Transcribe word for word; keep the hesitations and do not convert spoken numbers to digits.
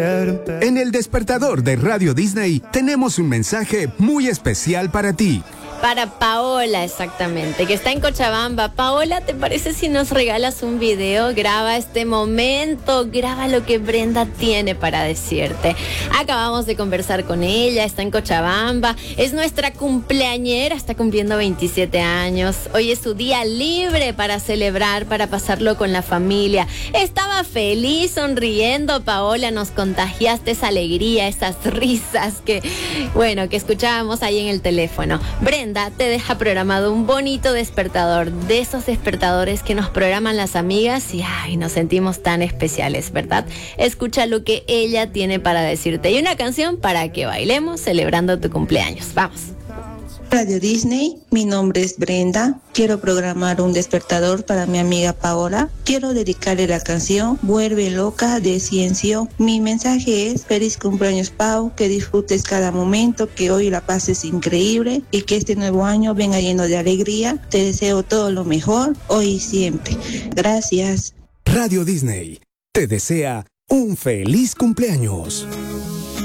En el despertador de Radio Disney tenemos un mensaje muy especial para ti. Para Paola, exactamente, que está en Cochabamba. Paola, ¿te parece si nos regalas un video? Graba este momento, graba lo que Brenda tiene para decirte. Acabamos de conversar con ella, está en Cochabamba, es nuestra cumpleañera, está cumpliendo veintisiete años. Hoy es su día libre para celebrar, para pasarlo con la familia. Estaba feliz, sonriendo, Paola, nos contagiaste esa alegría, esas risas que, bueno, que escuchábamos ahí en el teléfono. Brenda te deja programado un bonito despertador, de esos despertadores que nos programan las amigas y ay, nos sentimos tan especiales, ¿verdad? Escucha lo que ella tiene para decirte y una canción para que bailemos celebrando tu cumpleaños. Vamos. Radio Disney, mi nombre es Brenda. Quiero programar un despertador para mi amiga Paola. Quiero dedicarle la canción Vuelve Loca de Ciencio. Mi mensaje es: feliz cumpleaños, Pau, que disfrutes cada momento, que hoy la pases increíble y que este nuevo año venga lleno de alegría. Te deseo todo lo mejor, hoy y siempre. Gracias. Radio Disney te desea un feliz cumpleaños.